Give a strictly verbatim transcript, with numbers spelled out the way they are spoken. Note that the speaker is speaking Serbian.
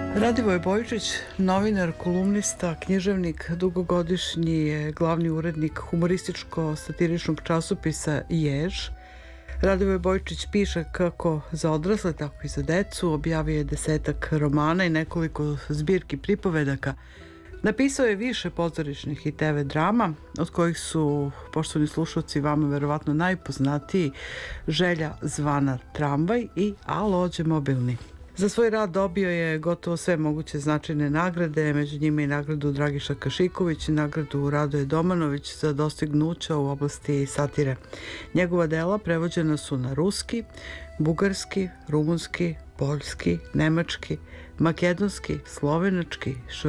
Radivoj Bojičić, novinar, kolumnista, književnik, dugogodišnji je glavni urednik humorističko-satiričnog časopisa Jež. Radivoj Bojičić piše kako za odrasle, tako i za decu, objavio je desetak romana i nekoliko zbirki pripovedaka. Napisao je više pozorišnih i te ve drama, od kojih su, poštovani slušalci, vama verovatno najpoznatiji Želja zvana tramvaj i Alo, ođe mobilni. Za svoj rad dobio je gotovo sve moguće značajne nagrade, među njima i nagradu Dragiša Kašiković i nagradu Radoje Domanović za dostignuća u oblasti satire. Njegova dela prevođena su na ruski, bugarski, rumunski, poljski, nemački, makedonski, slovenački, švedski,